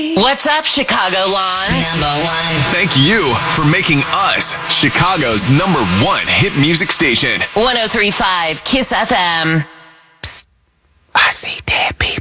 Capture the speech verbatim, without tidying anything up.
What's up, Chicagoland? Number one. Thank you for making us Chicago's number one hit music station. one oh three point five Kiss F M. I see dead people.